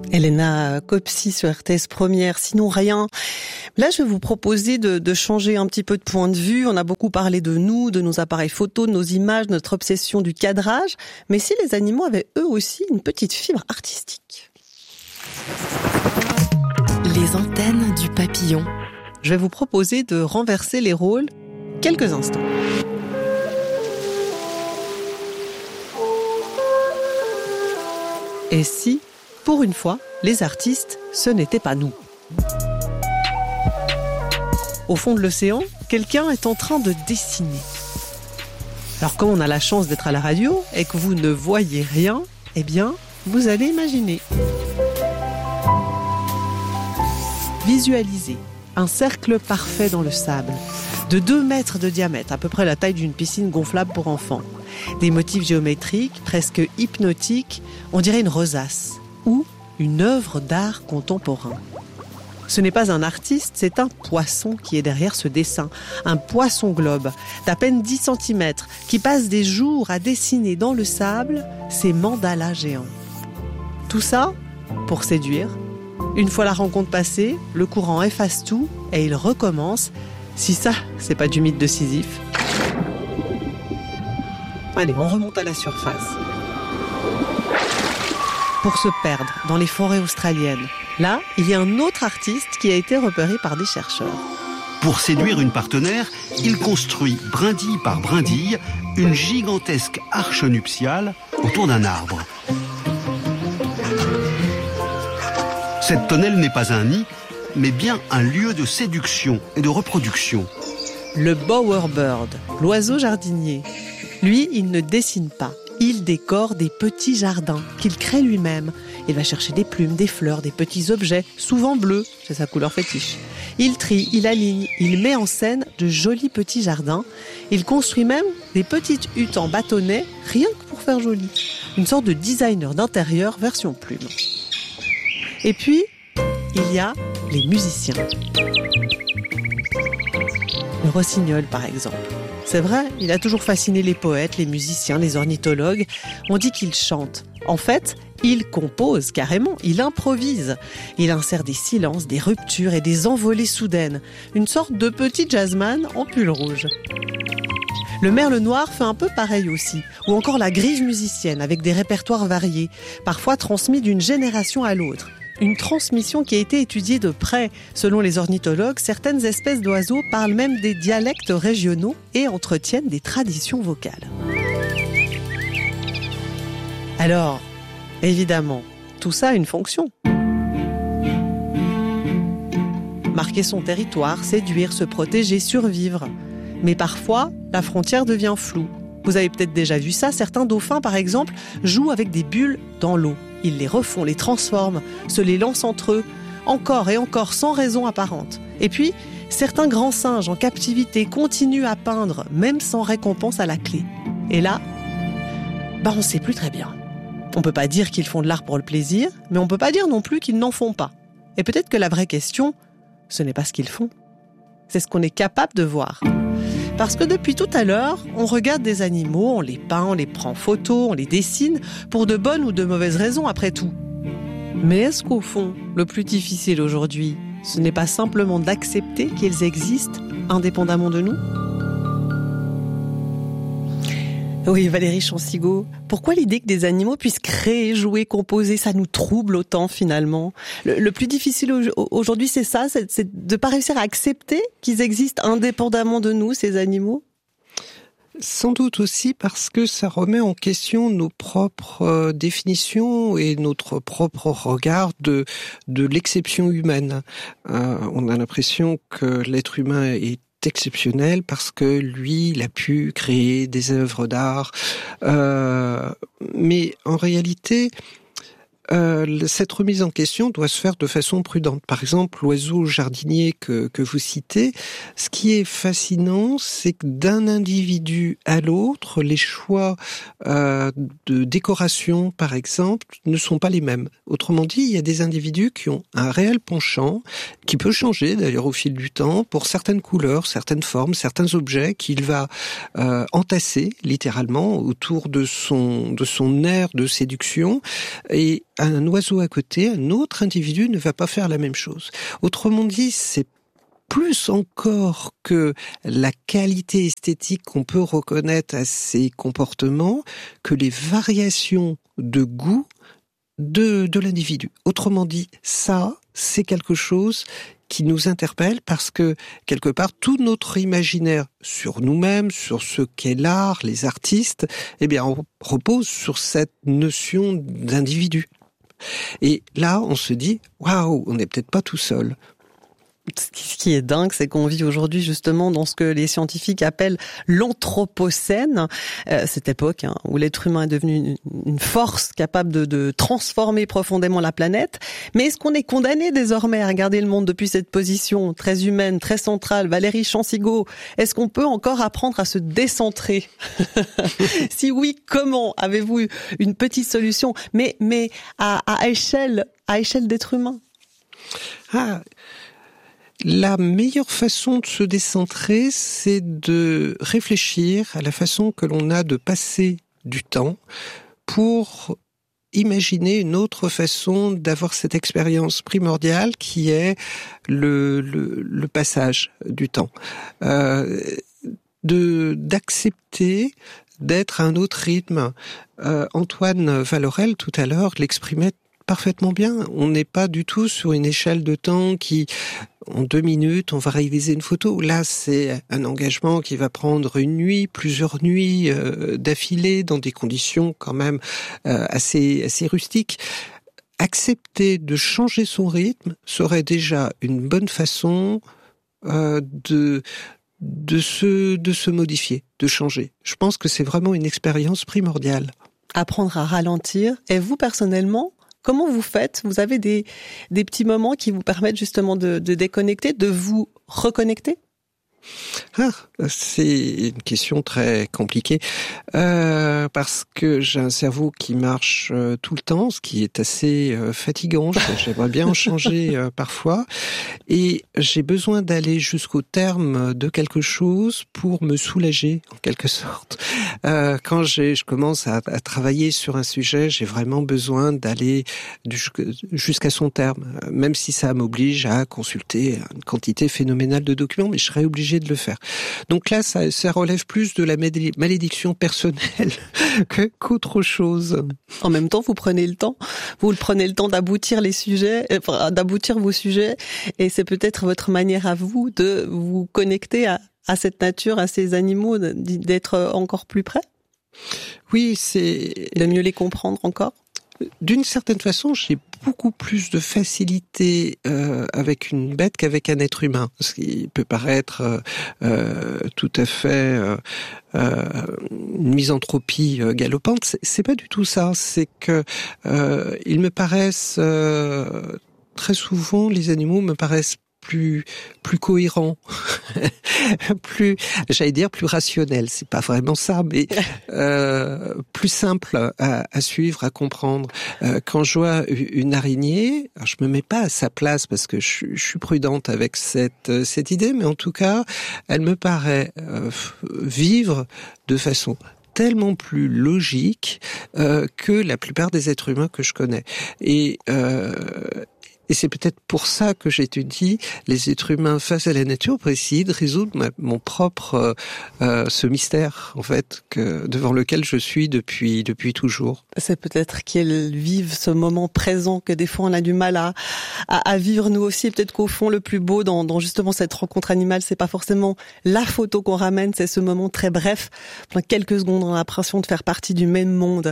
Elena Copsi sur RTS Première, sinon rien. Là, je vais vous proposer de changer un petit peu de point de vue. On a beaucoup parlé de nous, de nos appareils photos, de nos images, de notre obsession du cadrage. Mais si les animaux avaient eux aussi une petite fibre artistique? Les antennes du papillon. Je vais vous proposer de renverser les rôles quelques instants. Et si, pour une fois, les artistes, ce n'était pas nous? Au fond de l'océan, quelqu'un est en train de dessiner. Alors comme on a la chance d'être à la radio et que vous ne voyez rien, eh bien, vous allez imaginer. Visualisez un cercle parfait dans le sable, de 2 mètres de diamètre, à peu près la taille d'une piscine gonflable pour enfants. Des motifs géométriques, presque hypnotiques, on dirait une rosace ou une œuvre d'art contemporain. Ce n'est pas un artiste, c'est un poisson qui est derrière ce dessin. Un poisson globe d'à peine 10 cm qui passe des jours à dessiner dans le sable ces mandalas géants. Tout ça pour séduire. Une fois la rencontre passée, le courant efface tout et il recommence. Si ça, c'est pas du mythe de Sisyphe. Allez, on remonte à la surface. Pour se perdre dans les forêts australiennes. Là, il y a un autre artiste qui a été repéré par des chercheurs. Pour séduire une partenaire, il construit, brindille par brindille, une gigantesque arche nuptiale autour d'un arbre. Cette tonnelle n'est pas un nid, mais bien un lieu de séduction et de reproduction. Le bowerbird, l'oiseau jardinier. Lui, il ne dessine pas. Il décore des petits jardins qu'il crée lui-même. Il va chercher des plumes, des fleurs, des petits objets, souvent bleus, c'est sa couleur fétiche. Il trie, il aligne, il met en scène de jolis petits jardins. Il construit même des petites huttes en bâtonnets, rien que pour faire joli. Une sorte de designer d'intérieur version plume. Et puis, il y a les musiciens. Le rossignol, par exemple. C'est vrai, il a toujours fasciné les poètes, les musiciens, les ornithologues. On dit qu'il chante. En fait, il compose carrément, il improvise. Il insère des silences, des ruptures et des envolées soudaines. Une sorte de petit jazzman en pull rouge. Le merle noir fait un peu pareil aussi. Ou encore la grive musicienne avec des répertoires variés, parfois transmis d'une génération à l'autre. Une transmission qui a été étudiée de près. Selon les ornithologues, certaines espèces d'oiseaux parlent même des dialectes régionaux et entretiennent des traditions vocales. Alors, évidemment, tout ça a une fonction. Marquer son territoire, séduire, se protéger, survivre. Mais parfois, la frontière devient floue. Vous avez peut-être déjà vu ça, certains dauphins par exemple jouent avec des bulles dans l'eau. Ils les refont, les transforment, se les lancent entre eux, encore et encore sans raison apparente. Et puis, certains grands singes en captivité continuent à peindre, même sans récompense à la clé. Et là, on ne sait plus très bien. On ne peut pas dire qu'ils font de l'art pour le plaisir, mais on ne peut pas dire non plus qu'ils n'en font pas. Et peut-être que la vraie question, ce n'est pas ce qu'ils font. C'est ce qu'on est capable de voir. Parce que depuis tout à l'heure, on regarde des animaux, on les peint, on les prend en photo, on les dessine, pour de bonnes ou de mauvaises raisons après tout. Mais est-ce qu'au fond, le plus difficile aujourd'hui, ce n'est pas simplement d'accepter qu'ils existent indépendamment de nous ? Oui, Valérie Chansigo, pourquoi l'idée que des animaux puissent créer, jouer, composer, ça nous trouble autant finalement ? Le plus difficile aujourd'hui, c'est ça, c'est de ne pas réussir à accepter qu'ils existent indépendamment de nous, ces animaux ? Sans doute aussi parce que ça remet en question nos propres définitions et notre propre regard de l'exception humaine. On a l'impression que l'être humain est exceptionnel parce que lui, il a pu créer des œuvres d'art. Mais en réalité, cette remise en question doit se faire de façon prudente. Par exemple, l'oiseau jardinier que vous citez, ce qui est fascinant, c'est que d'un individu à l'autre, les choix de décoration, par exemple, ne sont pas les mêmes. Autrement dit, il y a des individus qui ont un réel penchant, qui peut changer d'ailleurs au fil du temps, pour certaines couleurs, certaines formes, certains objets qu'il va entasser littéralement autour de son aire de séduction. Et un oiseau à côté, un autre individu ne va pas faire la même chose. Autrement dit, c'est plus encore que la qualité esthétique qu'on peut reconnaître à ces comportements, que les variations de goût de l'individu. Autrement dit, ça, c'est quelque chose qui nous interpelle parce que, quelque part, tout notre imaginaire sur nous-mêmes, sur ce qu'est l'art, les artistes, eh bien, on repose sur cette notion d'individu. Et là, on se dit, waouh, on n'est peut-être pas tout seul. Ce qui est dingue, c'est qu'on vit aujourd'hui justement dans ce que les scientifiques appellent l'anthropocène, cette époque où l'être humain est devenu une force capable de transformer profondément la planète. Mais est-ce qu'on est condamné désormais à regarder le monde depuis cette position très humaine, très centrale? Valérie Chancigot, est-ce qu'on peut encore apprendre à se décentrer? Si oui, comment? Avez-vous une petite solution? Mais à échelle d'être humain. La meilleure façon de se décentrer, c'est de réfléchir à la façon que l'on a de passer du temps pour imaginer une autre façon d'avoir cette expérience primordiale qui est le passage du temps. D'accepter d'être à un autre rythme. Antoine Valorel, tout à l'heure, l'exprimait parfaitement bien. On n'est pas du tout sur une échelle de temps qui, en 2 minutes, on va réviser une photo. Là, c'est un engagement qui va prendre une nuit, plusieurs nuits d'affilée, dans des conditions quand même assez rustiques. Accepter de changer son rythme serait déjà une bonne façon de se modifier, de changer. Je pense que c'est vraiment une expérience primordiale. Apprendre à ralentir. Et vous, personnellement, comment vous faites? Vous avez des petits moments qui vous permettent justement de déconnecter, de vous reconnecter? C'est une question très compliquée parce que j'ai un cerveau qui marche tout le temps, ce qui est assez fatigant. J'aimerais bien en changer parfois, et j'ai besoin d'aller jusqu'au terme de quelque chose pour me soulager en quelque sorte. Quand je commence à travailler sur un sujet, j'ai vraiment besoin d'aller jusqu'à son terme, même si ça m'oblige à consulter une quantité phénoménale de documents, mais je serais obligé de le faire. Donc là, ça relève plus de la malédiction personnelle qu'autre chose. En même temps, vous prenez le temps d'aboutir d'aboutir vos sujets, et c'est peut-être votre manière à vous de vous connecter à cette nature, à ces animaux, d'être encore plus près. Oui, c'est de mieux les comprendre encore. D'une certaine façon, j'ai beaucoup plus de facilité avec une bête qu'avec un être humain, ce qui peut paraître tout à fait une misanthropie galopante. C'est pas du tout ça. C'est que ils me paraissent très souvent, les animaux me paraissent plus cohérent, plus rationnel. C'est pas vraiment ça, mais plus simple à suivre, à comprendre. Quand je vois une araignée, alors je me mets pas à sa place parce que je suis prudente avec cette idée, mais en tout cas, elle me paraît vivre de façon tellement plus logique que la plupart des êtres humains que je connais. Et c'est peut-être pour ça que j'étudie les êtres humains face à la nature, pour essayer de résoudre mon propre ce mystère en fait devant lequel je suis depuis toujours. C'est peut-être qu'elles vivent ce moment présent que des fois on a du mal à vivre nous aussi. Et peut-être qu'au fond le plus beau dans justement cette rencontre animale, c'est pas forcément la photo qu'on ramène, c'est ce moment très bref, pendant quelques secondes, on a l'impression de faire partie du même monde.